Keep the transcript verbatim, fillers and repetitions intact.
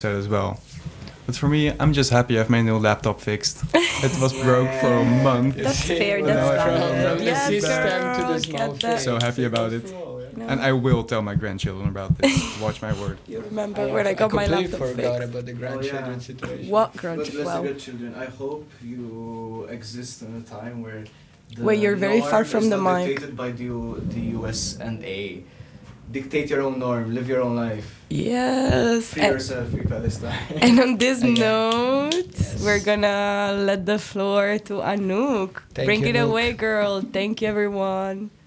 said as well. But for me, I'm just happy I've my new laptop fixed. It was broke for a month. That's fair. Well, That's now I valid. feel- From the Yes, system to girl, the small get that. thing. So happy about it. You know? And I will tell my grandchildren about this. Watch my word. You remember when I got my completely laptop forgot fixed? about the grandchildren situation. What But grudge? listen, Well, good children, I hope you exist in a time where the Where you're very far norm from is the not mic. dictated by the, U- the U S and A. Dictate your own norm, live your own life. yes. Free And, yourself, free Palestine. and on this Yeah. note, Yes. we're gonna let the floor to Anouk. Thank Bring you, it Anouk. away, girl. Thank you, everyone.